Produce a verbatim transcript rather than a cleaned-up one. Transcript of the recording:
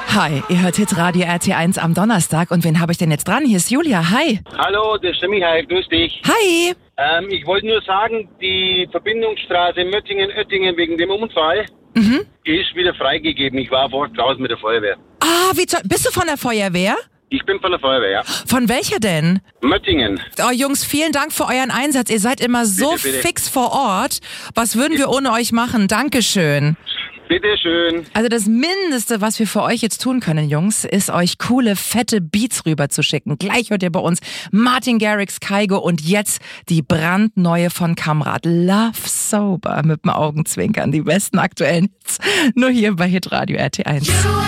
Hi, ihr hört Hitradio R T eins am Donnerstag. Und wen habe ich denn jetzt dran? Hier ist Julia. Hi. Hallo, das ist der Michael. Grüß dich. Hi. Ähm, ich wollte nur sagen, die Verbindungsstraße Möttingen-Oettingen wegen dem Unfall, Mhm. die ist wieder freigegeben. Ich war vor draußen mit der Feuerwehr. Ah, wie toll. Bist du von der Feuerwehr? Ich bin von der Feuerwehr, ja. Von welcher denn? Möttingen. Oh, Jungs, vielen Dank für euren Einsatz. Ihr seid immer so Bitte, bitte. fix vor Ort. Was würden wir ohne euch machen? Dankeschön. Bitteschön. Also das Mindeste, was wir für euch jetzt tun können, Jungs, ist euch coole, fette Beats rüberzuschicken. Gleich hört ihr bei uns Martin Garrix, Kygo und jetzt die brandneue von Kamrat, Love Sober, mit dem Augenzwinkern. Die besten aktuellen Hits, nur hier bei Hitradio R T eins.